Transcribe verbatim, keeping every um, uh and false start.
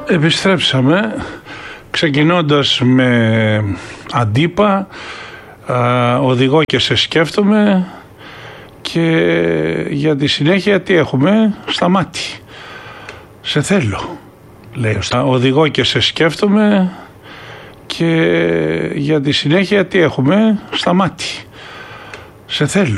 Επιστρέψαμε ξεκινώντας με Αντίπα, α, οδηγώ και σε σκέφτομαι, και για τη συνέχεια τι έχουμε? Σταμάτη, σε θέλω, λέει. Οδηγώ και σε σκέφτομαι, και για τη συνέχεια τι έχουμε? Σταμάτη, σε θέλω.